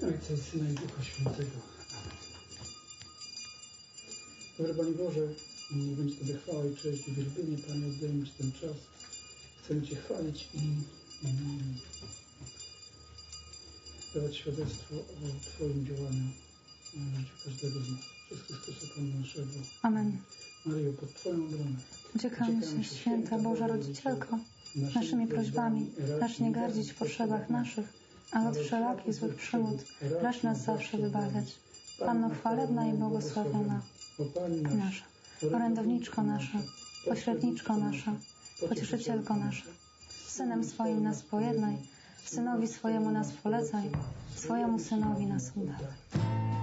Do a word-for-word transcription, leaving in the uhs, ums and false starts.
Ojca i Syna i Ducha Świętego. Amen. Dobry Panie Boże, niech będzie Tobie chwała i cześć i wielbienie. Panie, oddajemy Ci ten czas. Chcemy Cię chwalić i mm, dawać świadectwo o Twoim działaniu w życiu każdego z nas. Przez Chrystusa Pana naszego. Amen. Maryjo, pod Twoją obronę Uciekamy się, Święta Boża Rodzicielko, naszymi prośbami racz nie gardzić w potrzebach naszych, ale od wszelakich złych przygód racz nas zawsze wybawiać. Panno chwalebna i błogosławiona nasza, orędowniczko nasza, pośredniczko nasza, pocieszycielko nasza, Synem swoim nas pojednaj, Synowi swojemu nas polecaj, swojemu Synowi nas udawaj.